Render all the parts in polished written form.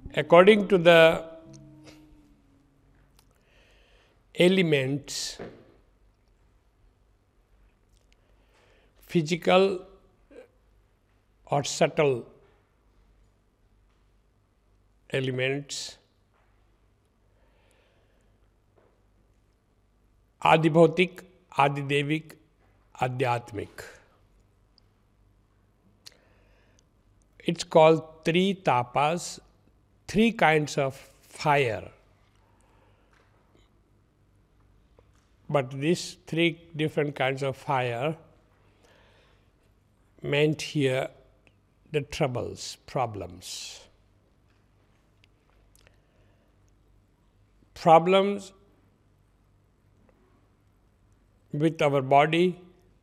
According to the elements, physical or subtle elements, Adibhautik, Adidevik, Adhyatmik. It's called three tapas, three kinds of fire. But these three different kinds of fire meant here the troubles, problems. Problems with our body,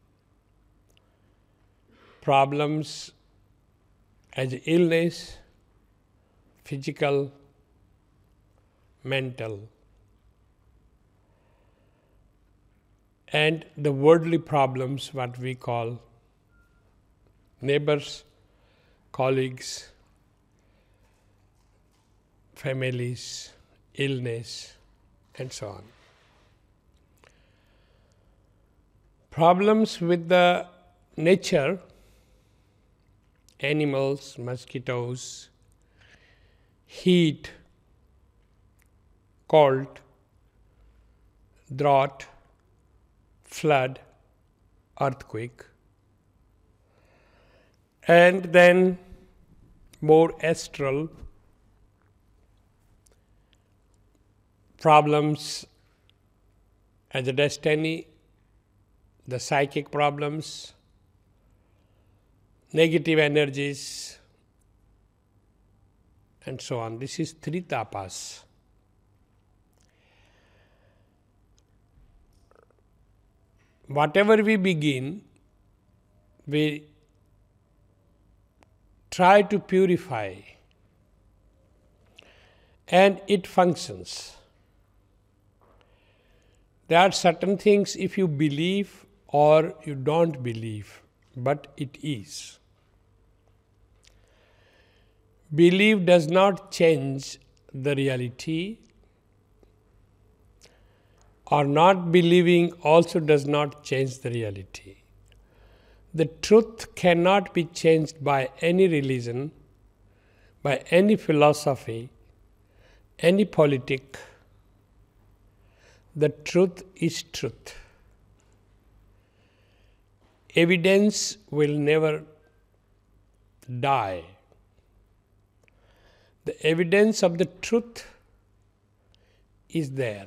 problems as illness, physical, mental, and the worldly problems, what we call neighbors, colleagues, families, illness, and so on. Problems with the nature, animals, mosquitoes, heat, cold, drought, flood, earthquake, and then more astral problems as a destiny, the psychic problems, negative energies, and so on. This is three tapas. Whatever we begin, we try to purify, and it functions. There are certain things if you believe or you don't believe, but it is. Belief does not change the reality, or not believing also does not change the reality. The truth cannot be changed by any religion, by any philosophy, any politic. The truth is truth. Evidence will never die. The evidence of the truth is there.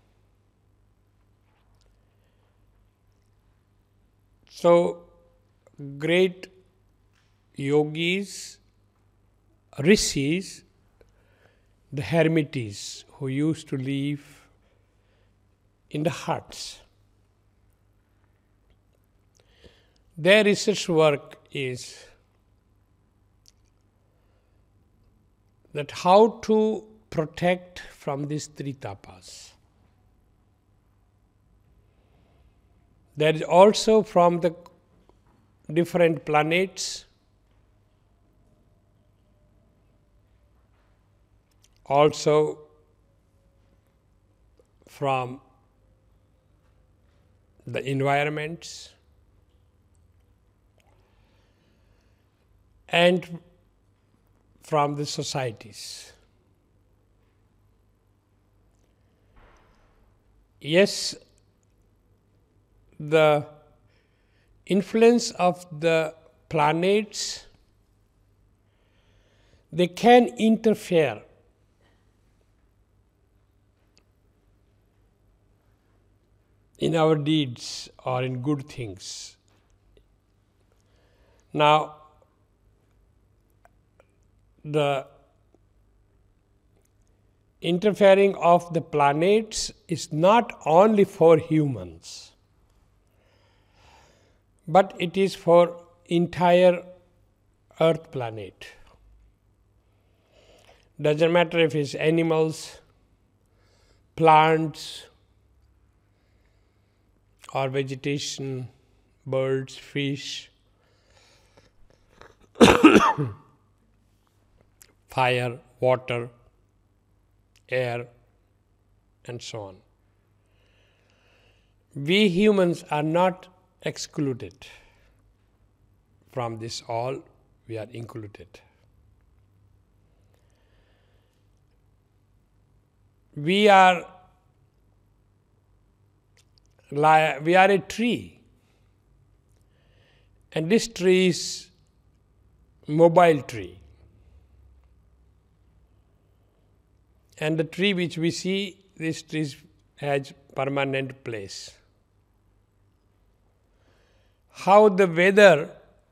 So, great yogis, rishis, the hermitages who used to live in the huts, their research work is that how to protect from these three tapas. There is also from the different planets, also from the environments, and from the societies. Yes, the influence of the planets, they can interfere in our deeds or in good things. Now, the interfering of the planets is not only for humans, but it is for entire Earth planet. Doesn't matter if it's animals, plants, or vegetation, birds, fish, fire, water, air, and so on. We humans are not excluded from this all, we are included. We are a tree, and this tree is mobile tree. And the tree which we see, this tree has permanent place. How the weather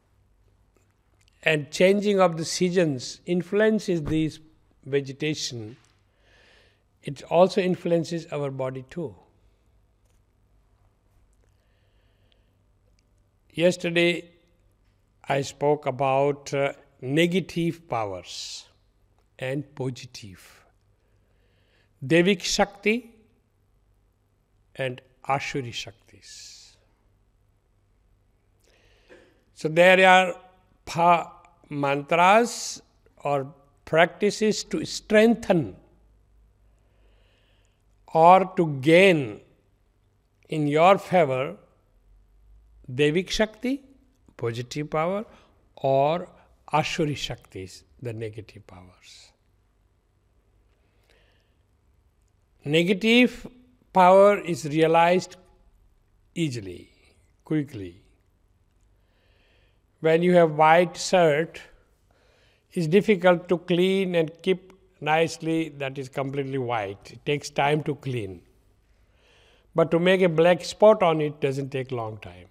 and changing of the seasons influences this vegetation, it also influences our body too. Yesterday I spoke about negative powers and positive. Devik Shakti and Ashuri Shaktis. So there are mantras or practices to strengthen or to gain in your favor Devik Shakti, positive power, or Ashuri Shaktis, the negative powers. Negative power is realized easily, quickly. When you have white shirt, it's difficult to clean and keep nicely, that is completely white. It takes time to clean. But to make a black spot on it doesn't take long time.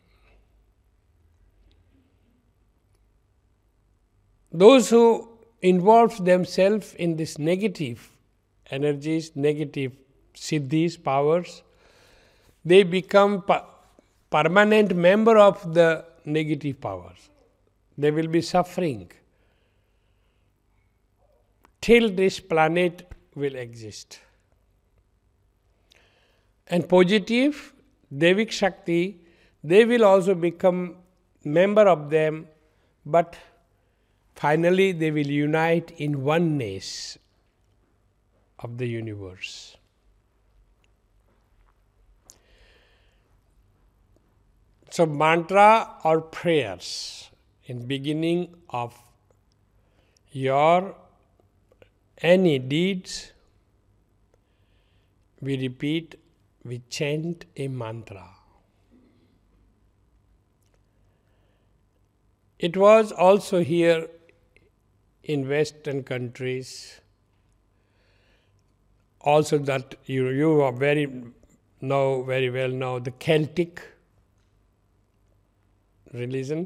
Those who involve themselves in this negative energies, negative siddhis, powers, they become permanent member of the negative powers. They will be suffering till this planet will exist. And positive, Devik Shakti, they will also become member of them, but finally they will unite in oneness of the universe. So mantra or prayers in beginning of your any deeds, we repeat, we chant a mantra. It was also here in Western countries, also that you are very well know the Celtic religion.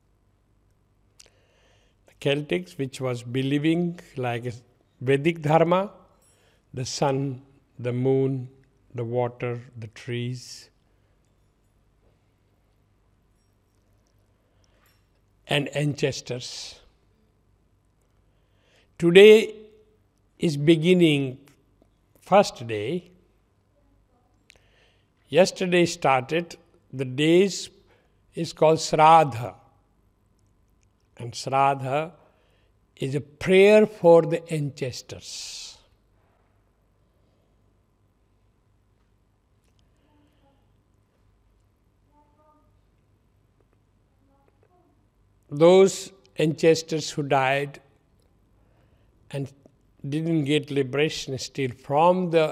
The Celtics, which was believing like a Vedic dharma, the sun, the moon, the water, the trees, and ancestors. Today is beginning, first day. Yesterday started, the days is called Shraddha. And Shraddha is a prayer for the ancestors. Those ancestors who died and didn't get liberation still from the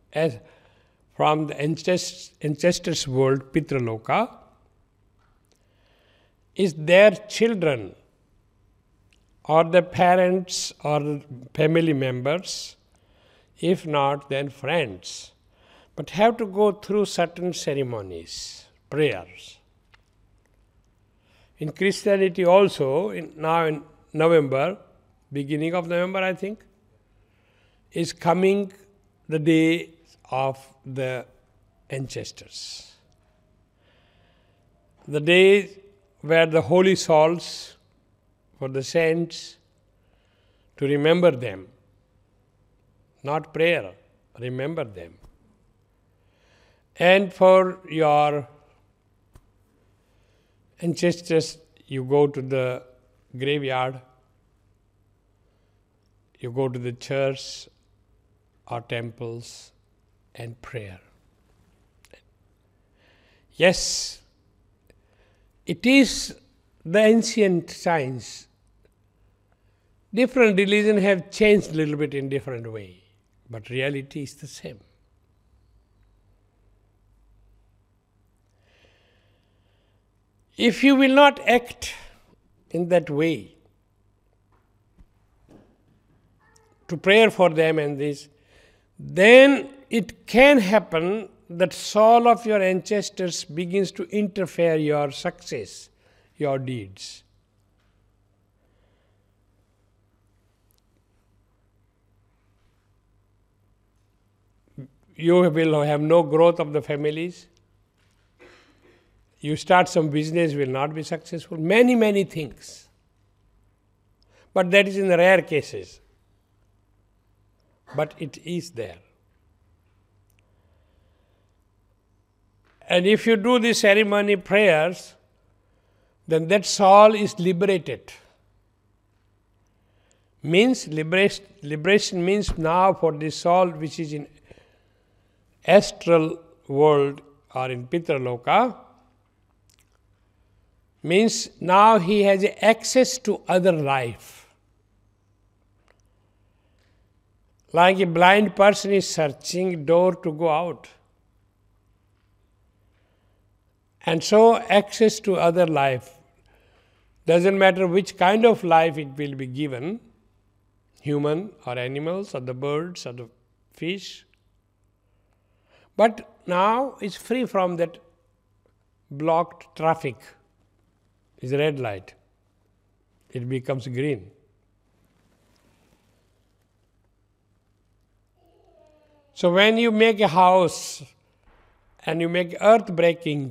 ancestors' world, Pitraloka, is their children or the parents or family members, if not then friends, but have to go through certain ceremonies, prayers. In Christianity also, now in November, beginning of November I think, is coming the day of the ancestors. The day where the holy souls, for the saints, to remember them, not prayer, remember them. And for your ancestors, you go to the graveyard, You go to the church or temples and prayer. Yes, it is the ancient science. Different religions have changed a little bit in different way, but reality is the same. If you will not act in that way, to prayer for them and this, then it can happen that soul of your ancestors begins to interfere your success, your deeds. You will have no growth of the families. You start some business, will not be successful. Many, many things. But that is in the rare cases. But it is there. And if you do the ceremony prayers, then that soul is liberated. Means liberation means now for the soul which is in astral world or in Pitraloka, means now he has access to other life. Like a blind person is searching door to go out. And so access to other life. Doesn't matter which kind of life it will be given, human or animals or the birds or the fish. But now it's free from that blocked traffic. It's red light. It becomes green. So when you make a house and you make earth-breaking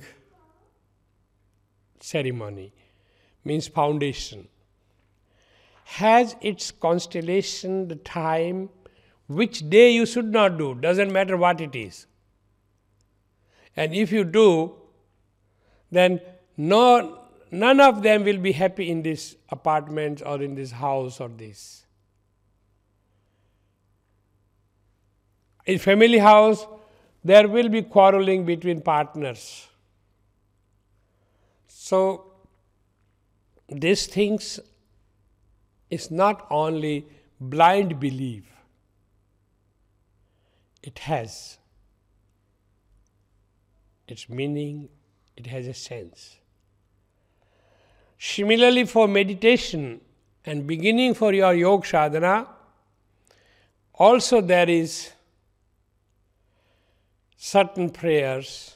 ceremony, means foundation, has its constellation, the time, which day you should not do, doesn't matter what it is. And if you do, then none of them will be happy in this apartment or in this house or this. In family house, there will be quarreling between partners. So, these things is not only blind belief. It has its meaning, it has a sense. Similarly, for meditation and beginning for your yoga sadhana, also there is certain prayers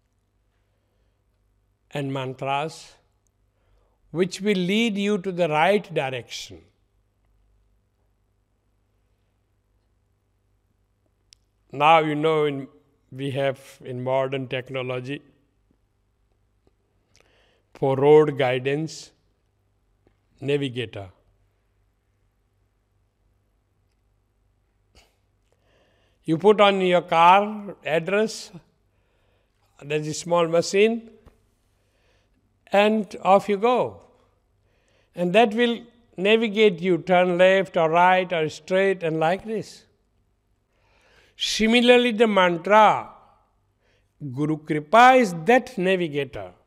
and mantras which will lead you to the right direction. Now you know we have in modern technology for road guidance, navigator. You put on your car address, there's a small machine, and off you go. And that will navigate you, turn left or right or straight and like this. Similarly, the mantra, Guru Kripa is that navigator.